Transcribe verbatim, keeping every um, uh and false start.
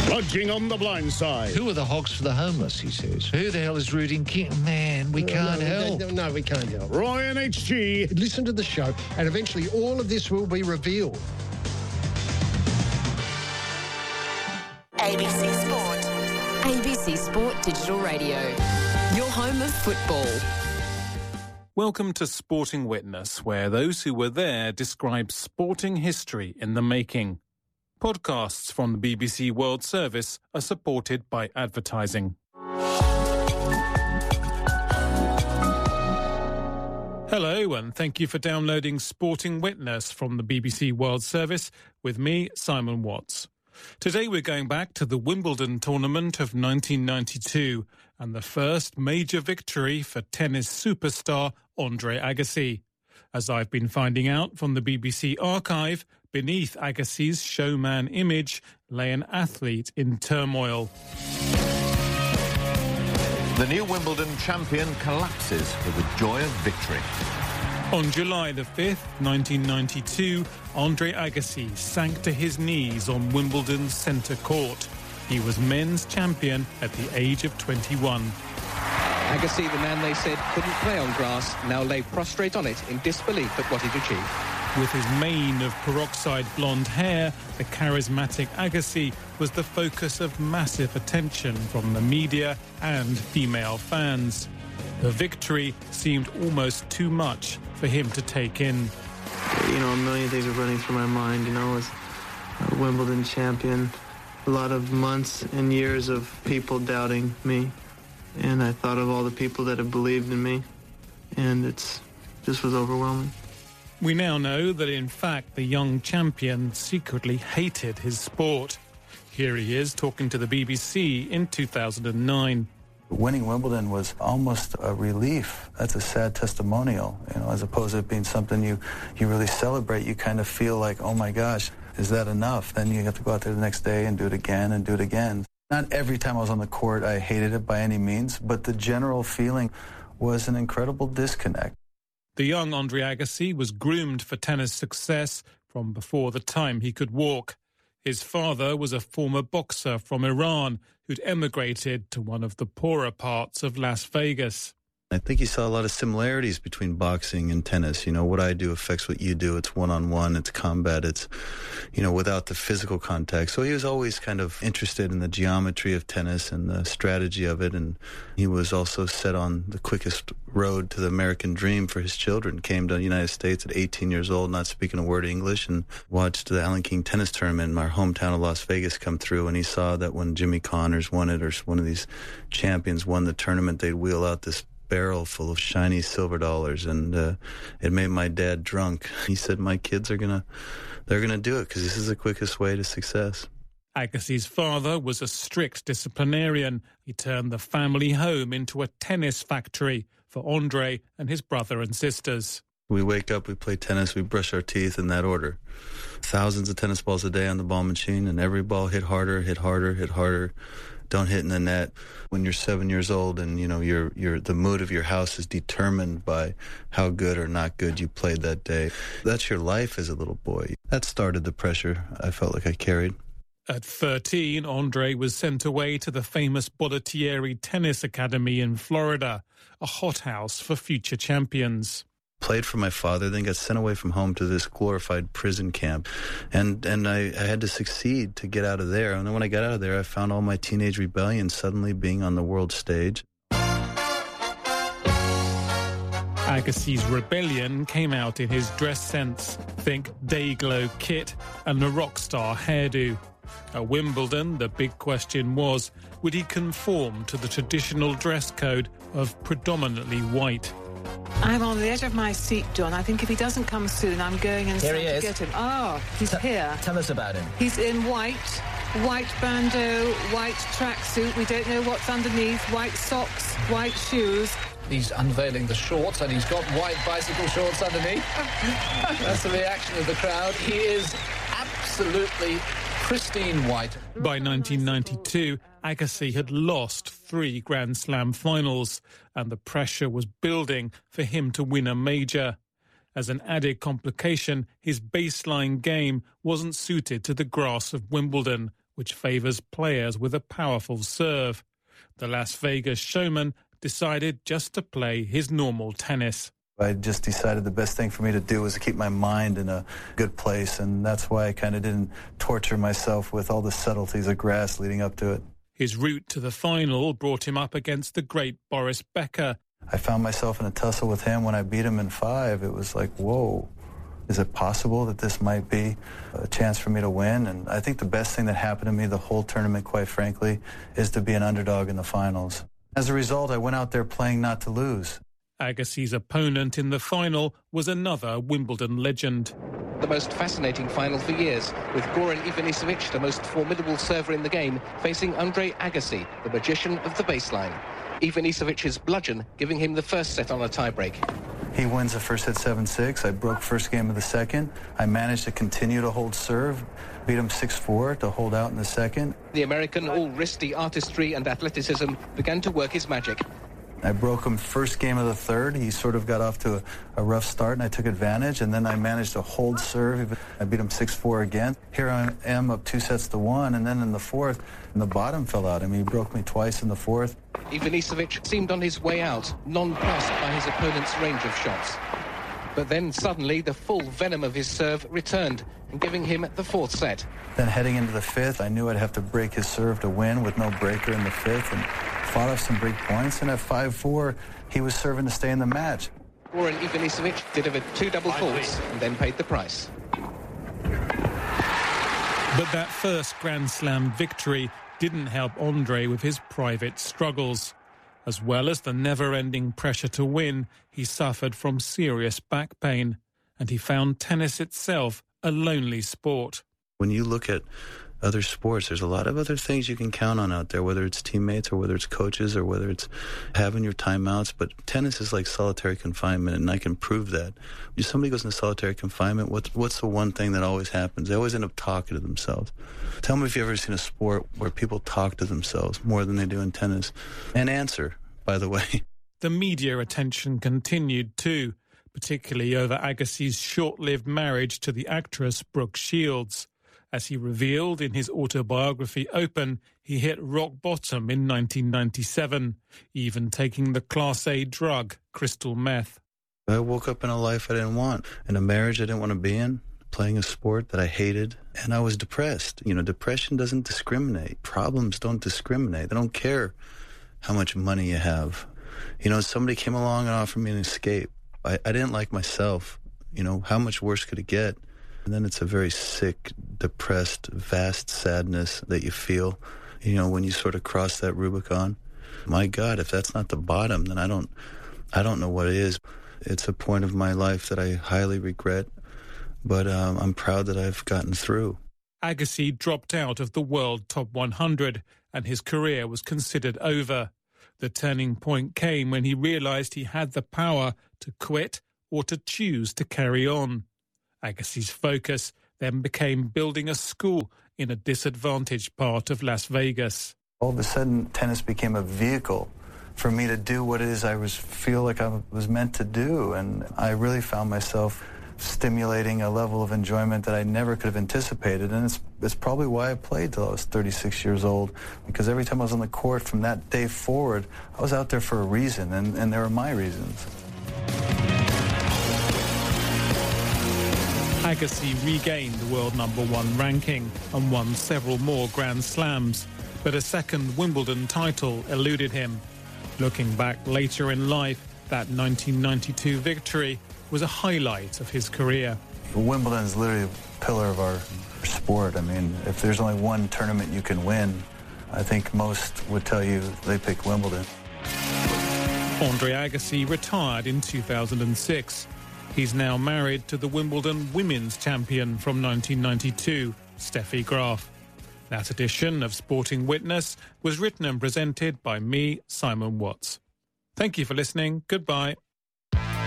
Budging on the blind side. Who are the hogs for the homeless, he says. Who the hell is rooting King? Man, we can't no, help. No, no, we can't help. Roy and H G. Listen to the show, and eventually all of this will be revealed. A B C Sport. A B C Sport Digital Radio. Your home of football. Welcome to Sporting Witness, where those who were there describe sporting history in the making. Podcasts from the B B C World Service are supported by advertising. Hello, and thank you for downloading Sporting Witness from the B B C World Service with me, Simon Watts. Today we're going back to the Wimbledon tournament of nineteen ninety-two and the first major victory for tennis superstar Andre Agassi. As I've been finding out from the B B C archive, beneath Agassi's showman image lay an athlete in turmoil. The new Wimbledon champion collapses with the joy of victory. On July the fifth, nineteen ninety-two, Andre Agassi sank to his knees on Wimbledon's centre court. He was men's champion at the age of twenty-one. Agassi, the man they said couldn't play on grass, now lay prostrate on it in disbelief at what he'd achieved. With his mane of peroxide blonde hair, the charismatic Agassi was the focus of massive attention from the media and female fans. The victory seemed almost too much for him to take in. You know, a million things are running through my mind, you know, as a Wimbledon champion. A lot of months and years of people doubting me. And I thought of all the people that have believed in me. And it's just was overwhelming. We now know that, in fact, the young champion secretly hated his sport. Here he is talking to the B B C in two thousand nine. Winning Wimbledon was almost a relief. That's a sad testimonial, you know, as opposed to it being something you, you really celebrate. You kind of feel like, oh my gosh, is that enough? Then you have to go out there the next day and do it again and do it again. Not every time I was on the court I hated it by any means, but the general feeling was an incredible disconnect. The young Andre Agassi was groomed for tennis success from before the time he could walk. His father was a former boxer from Iran who'd emigrated to one of the poorer parts of Las Vegas. I think you saw a lot of similarities between boxing and tennis. You know, what I do affects what you do. It's one-on-one, it's combat, it's, you know, without the physical contact. So he was always kind of interested in the geometry of tennis and the strategy of it. And he was also set on the quickest road to the American dream for his children. Came to the United States at eighteen years old, not speaking a word of English, and watched the Allen King tennis tournament in our hometown of Las Vegas come through. And he saw that when Jimmy Connors won it, or one of these champions won the tournament, they'd wheel out this barrel full of shiny silver dollars, and uh, it made my dad drunk. He said, my kids are gonna they're gonna do it because this is the quickest way to success. Agassi's father was a strict disciplinarian. He turned the family home into a tennis factory for Andre and his brother and sisters. We wake up, we play tennis, we brush our teeth in that order. Thousands of tennis balls a day on the ball machine, and every ball hit harder, hit harder, hit harder. Don't hit in the net. When you're seven years old and, you know, you're, you're, the mood of your house is determined by how good or not good you played that day. That's your life as a little boy. That started the pressure I felt like I carried. At thirteen, Andre was sent away to the famous Bollettieri Tennis Academy in Florida, a hothouse for future champions. Played for my father, then got sent away from home to this glorified prison camp. And and I, I had to succeed to get out of there. And then when I got out of there, I found all my teenage rebellion suddenly being on the world stage. Agassi's rebellion came out in his dress sense. Think day-glow kit and a rock star hairdo. At Wimbledon, the big question was, would he conform to the traditional dress code of predominantly white? I'm on the edge of my seat, John. I think if he doesn't come soon, I'm going inside Here he to is. get him. Ah, oh, he's T- here. Tell us about him. He's in white, white bandeau, white tracksuit. We don't know what's underneath. White socks, white shoes. He's unveiling the shorts, and he's got white bicycle shorts underneath. That's the reaction of the crowd. He is absolutely pristine white. By nineteen ninety-two, Agassi had lost three Grand Slam finals, and the pressure was building for him to win a major. As an added complication, his baseline game wasn't suited to the grass of Wimbledon, which favours players with a powerful serve. The Las Vegas showman decided just to play his normal tennis. I just decided the best thing for me to do was to keep my mind in a good place, and that's why I kind of didn't torture myself with all the subtleties of grass leading up to it. His route to the final brought him up against the great Boris Becker. I found myself in a tussle with him when I beat him in five. It was like, whoa, is it possible that this might be a chance for me to win? And I think the best thing that happened to me the whole tournament, quite frankly, is to be an underdog in the finals. As a result, I went out there playing not to lose. Agassi's opponent in the final was another Wimbledon legend. The most fascinating final for years, with Goran Ivanisevic, the most formidable server in the game, facing Andre Agassi, the magician of the baseline. Ivanisevic's bludgeon giving him the first set on a tiebreak. He wins the first set seven six. I broke first game of the second. I managed to continue to hold serve, beat him six four to hold out in the second. The American, all wristy artistry and athleticism, began to work his magic. I broke him first game of the third. He sort of got off to a, a rough start, and I took advantage, and then I managed to hold serve. I beat him six four again. Here I am up two sets to one, and then in the fourth, and the bottom fell out. I mean, he broke me twice in the fourth. Ivanisevic seemed on his way out, nonplussed by his opponent's range of shots. But then suddenly the full venom of his serve returned, giving him the fourth set. Then heading into the fifth, I knew I'd have to break his serve to win with no breaker in the fifth, and fought off some break points, and at five four, he was serving to stay in the match. Goran Ivanisevic delivered two double faults and then paid the price. But that first Grand Slam victory didn't help Andre with his private struggles. As well as the never-ending pressure to win, he suffered from serious back pain, and he found tennis itself a lonely sport. When you look at other sports, there's a lot of other things you can count on out there, whether it's teammates or whether it's coaches or whether it's having your timeouts. But tennis is like solitary confinement, and I can prove that. If somebody goes into solitary confinement, what's, what's the one thing that always happens? They always end up talking to themselves. Tell me if you've ever seen a sport where people talk to themselves more than they do in tennis. And answer, by the way. The media attention continued too, particularly over Agassi's short-lived marriage to the actress Brooke Shields. As he revealed in his autobiography Open, he hit rock bottom in nineteen ninety-seven, even taking the Class A drug, crystal meth. I woke up in a life I didn't want, in a marriage I didn't want to be in, playing a sport that I hated, and I was depressed. You know, depression doesn't discriminate. Problems don't discriminate. They don't care how much money you have. You know, somebody came along and offered me an escape. I, I didn't like myself. You know, how much worse could it get? And then it's a very sick, depressed, vast sadness that you feel, you know, when you sort of cross that Rubicon. My God, if that's not the bottom, then I don't, I don't know what it is. It's a point of my life that I highly regret, but um, I'm proud that I've gotten through. Agassi dropped out of the world top one hundred, and his career was considered over. The turning point came when he realized he had the power to quit or to choose to carry on. Agassi's focus then became building a school in a disadvantaged part of Las Vegas. All of a sudden, tennis became a vehicle for me to do what it is I was feel like I was meant to do, and I really found myself stimulating a level of enjoyment that I never could have anticipated, and it's it's probably why I played till I was thirty-six years old, because every time I was on the court from that day forward, I was out there for a reason, and, and there were my reasons. Agassi regained the world number one ranking and won several more Grand Slams, but a second Wimbledon title eluded him. Looking back later in life, that nineteen ninety-two victory was a highlight of his career. Wimbledon is literally a pillar of our sport. I mean, if there's only one tournament you can win, I think most would tell you they pick Wimbledon. Andre Agassi retired in two thousand six. He's now married to the Wimbledon women's champion from nineteen ninety-two, Steffi Graf. That edition of Sporting Witness was written and presented by me, Simon Watts. Thank you for listening. Goodbye.